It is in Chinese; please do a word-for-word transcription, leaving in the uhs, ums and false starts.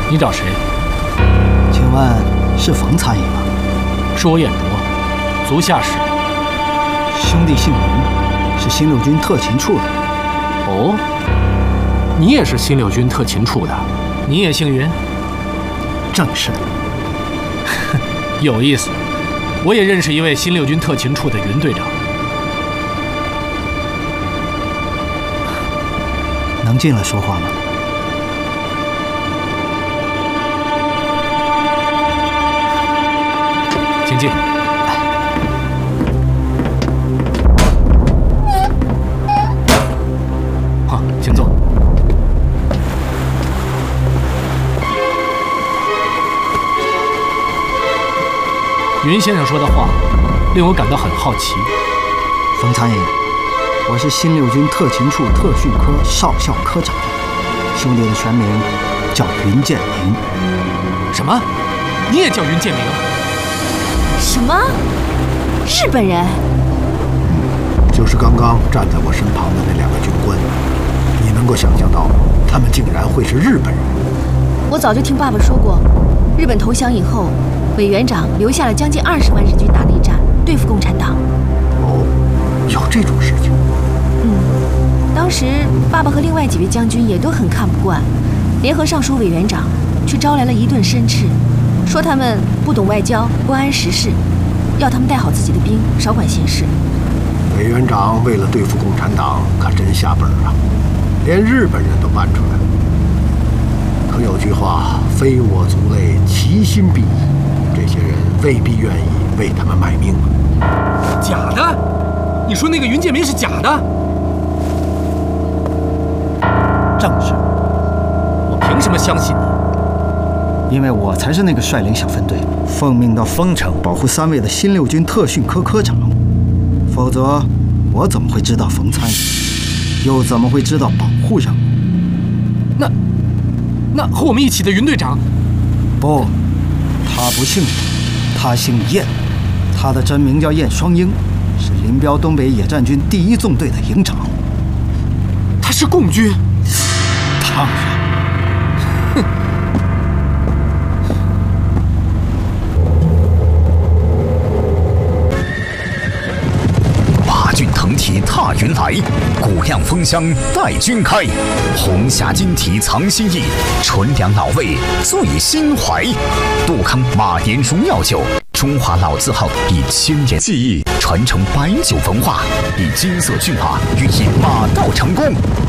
你找谁？ 请问是冯参议吗？ 是我眼拙，足下士。 兄弟姓云，是新六军特勤处的。 哦，你也是新六军特勤处的？你也姓云？ 正是的。 有意思，我也认识一位新六军特勤处的云队长。 能进来说话吗？ 请进。好，请坐。云先生说的话令我感到很好奇。 冯参议，我是新六军特勤处特训科少校科长，兄弟的全名叫云建明。 什么？你也叫云建明？ 什么？日本人？ 嗯，就是刚刚站在我身旁的那两个军官。你能够想象到，他们竟然会是日本人？ 我早就听爸爸说过，日本投降以后，委员长留下了将近二十万日军打内战，对付共产党。 哦，有这种事情？ 嗯，当时爸爸和另外几位将军也都很看不惯，联合上书委员长，却招来了一顿申斥，说他们不懂外交，不谙时事，要他们带好自己的兵，少管闲事。 委员长为了对付共产党，可真下本啊，连日本人都搬出来。可有句话，非我族类，其心必异。这些人未必愿意为他们卖命啊。 假的？你说那个云建明是假的？ 正是。 我凭什么相信你？ 因为我才是那个率领小分队奉命到丰城保护三位的新六军特训科科长，否则我怎么会知道冯参议，又怎么会知道保护任务？ 那那和我们一起的云队长？ 不，他不姓云，他姓燕，他的真名叫燕双鹰，是林彪东北野战军第一纵队的营长。 他是共军？ 当然。 骏腾蹄踏云来，古亮风香待君开。红霞金蹄藏心意，纯粮老味醉心怀。杜康马连荣耀酒，中华老字号，以千年技艺传承白酒文化，以金色骏马寓意马到成功。